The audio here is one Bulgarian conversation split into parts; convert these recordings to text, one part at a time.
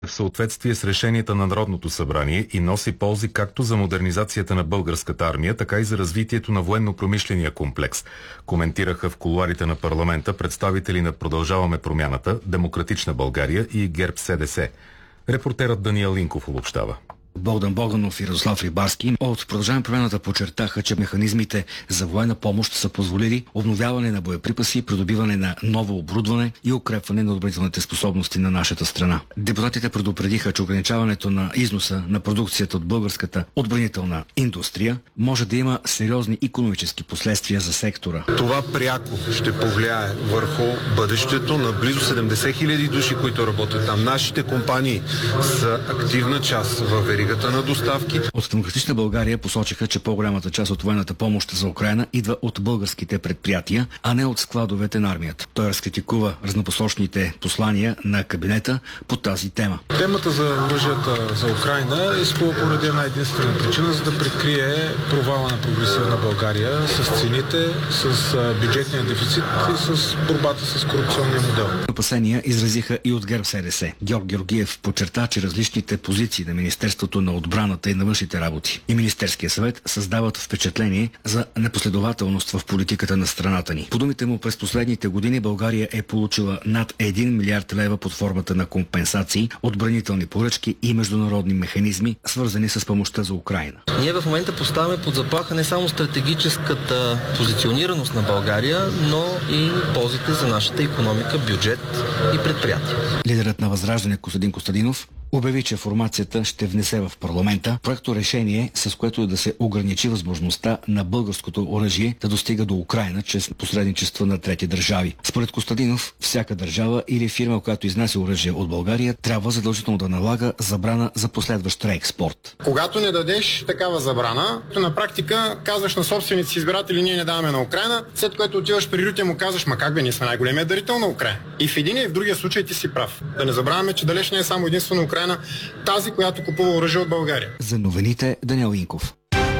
в съответствие с решенията на Народното събрание и носи ползи както за модернизацията на българската армия, така и за развитието на военно-промишления комплекс, коментираха в кулоарите на парламента представители на Продължаваме промяната, Демократична България и ГЕРБ-СДС. Репортерът Даниел Линков обобщава. Богдан Богданов и Радослав Рибарски от Продължаваме промяната подчертаха, че механизмите за военна помощ са позволили обновяване на боеприпаси, придобиване на ново оборудване и укрепване на отбранителните способности на нашата страна. Депутатите предупредиха, че ограничаването на износа на продукцията от българската отбранителна индустрия може да има сериозни икономически последствия за сектора. Това пряко ще повлияе върху бъдещето на близо 70 хиляди души, които работят там. Нашите компании са активна част в веригата на доставки. От Демократична България посочиха, че по-голямата част от военната помощ за Украйна идва от българските предприятия, а не от складовете на армията. Той разкритикува разнопосочните послания на кабинета по тази тема. Темата за оръжията за Украйна е изкула поради една единствена причина, за да прикрие провала на прогресивна България с цените, с бюджетния дефицит и с борбата с корупционния модел. Опасения изразиха и от ГЕРБ-СДС. Георг Георгиев подчерта, че различните позиции на Министерството на отбраната и на външните работи и Министерския съвет създават впечатление за непоследователност в политиката на страната ни. По думите му, през последните години България е получила над 1 милиард лева под формата на компенсации, отбранителни поръчки и международни механизми, свързани с помощта за Украйна. Ние в момента поставяме под заплаха не само стратегическата позиционираност на България, но и ползите за нашата икономика, бюджет и предприятия. Лидерът на Възраждане Костадин Костадинов обяви, че формацията ще внесе в парламента проекто решение, с което да се ограничи възможността на българското оръжие да достига до Украйна чрез посредничество на трети държави. Според Костадинов, всяка държава или фирма, която изнася оръжие от България, трябва задължително да налага забрана за последващ реекспорт. Когато не дадеш такава забрана, на практика казваш на собствените си избиратели: ние не даваме на Украйна, след което отиваш при Рютя му казваш: ма как бе, ние сме най-големият дарител на Украйна. И в един и в другия случай ти си прав. Да не забравяме, че далеч не е само единствено Украйна тази, която купува оръжие от България. За новините Даниел Инков.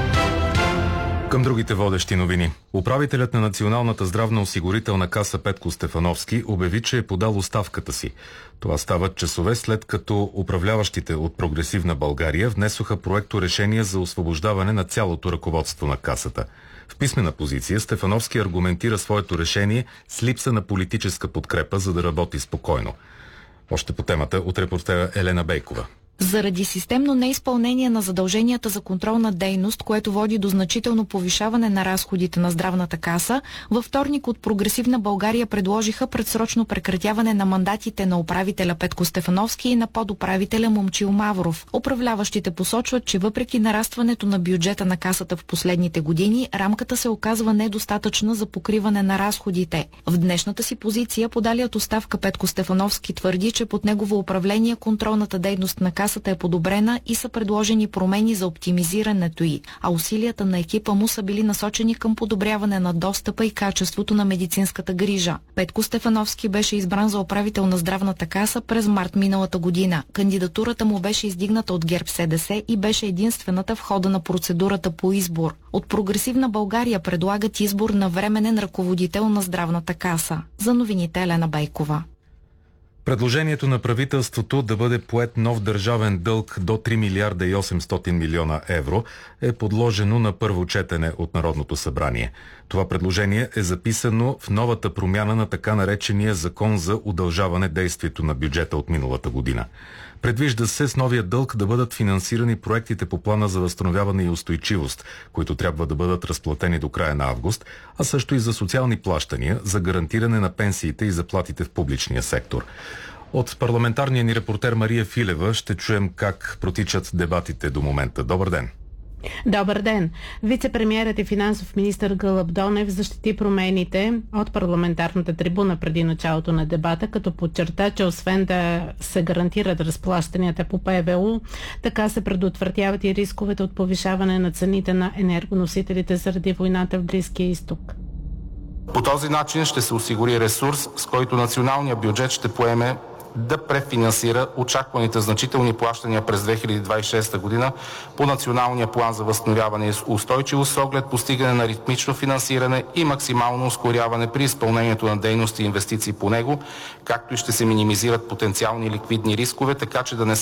Към другите водещи новини. Управителят на Националната здравноосигурителна каса Петко Стефановски обяви, че е подал оставката си. Това става часове след като управляващите от Прогресивна България внесоха проекто решение за освобождаване на цялото ръководство на касата. В писмена позиция Стефановски аргументира своето решение с липса на политическа подкрепа, за да работи спокойно. Още по темата от репортера Елена Бейкова. Заради системно неизпълнение на задълженията за контролна дейност, което води до значително повишаване на разходите на здравната каса, във вторник от Прогресивна България предложиха предсрочно прекратяване на мандатите на управителя Петко Стефановски и на подуправителя Момчил Мавров. Управляващите посочват, че въпреки нарастването на бюджета на касата в последните години, рамката се оказва недостатъчна за покриване на разходите. В днешната си позиция подалият оставка Петко Стефановски твърди, че под негово управление контролната дейност на касата е подобрена и са предложени промени за оптимизирането й, а усилията на екипа му са били насочени към подобряване на достъпа и качеството на медицинската грижа. Петко Стефановски беше избран за управител на здравната каса през март миналата година. Кандидатурата му беше издигната от ГЕРБ-СДС и беше единствената в хода на процедурата по избор. От Прогресивна България предлагат избор на временен ръководител на здравната каса. За новините Елена Бейкова. Предложението на правителството да бъде поет нов държавен дълг до 3 милиарда и 800 милиона евро е подложено на първо четене от Народното събрание. Това предложение е записано в новата промяна на така наречения Закон за удължаване действието на бюджета от миналата година. Предвижда се с новия дълг да бъдат финансирани проектите по плана за възстановяване и устойчивост, които трябва да бъдат разплатени до края на август, а също и за социални плащания, за гарантиране на пенсиите и заплатите в публичния сектор. От парламентарния ни репортер Мария Филева ще чуем как протичат дебатите до момента. Добър ден! Добър ден! Вице-премиерът и финансов министър Гълъб Донев защити промените от парламентарната трибуна преди началото на дебата, като подчерта, че освен да се гарантират разплащанията по ПВУ, така се предотвратяват и рисковете от повишаване на цените на енергоносителите заради войната в Близкия изток. По този начин ще се осигури ресурс, с който националният бюджет ще поеме да префинансира очакваните значителни плащания през 2026 година по Националния план за възстановяване и устойчивост с оглед постигане на ритмично финансиране и максимално ускоряване при изпълнението на дейности и инвестиции по него, както и ще се минимизират потенциални ликвидни рискове, така че да не се